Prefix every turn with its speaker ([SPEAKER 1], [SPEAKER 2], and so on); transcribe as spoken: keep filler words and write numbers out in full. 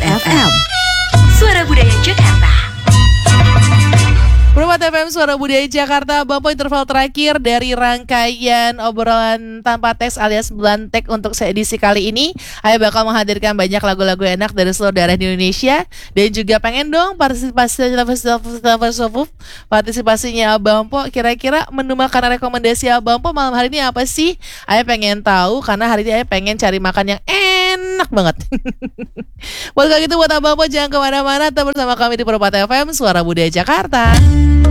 [SPEAKER 1] F M, Suara Budaya Jakarta.
[SPEAKER 2] Permata F M Suara Budaya Jakarta, Bapak interval terakhir dari rangkaian obrolan tanpa teks alias Blantek untuk edisi kali ini. Saya bakal menghadirkan banyak lagu-lagu enak dari seluruh daerah di Indonesia. Dan juga pengen dong partisipasi partisipasinya Abang Po. Kira-kira menu makanan rekomendasi Abang Po malam hari ini apa sih? Saya pengen tahu karena hari ini saya pengen cari makan yang enak banget. Buat kalau gitu buat Abang Po jangan kemana-mana, tetap bersama kami di Permata F M Suara Budaya Jakarta.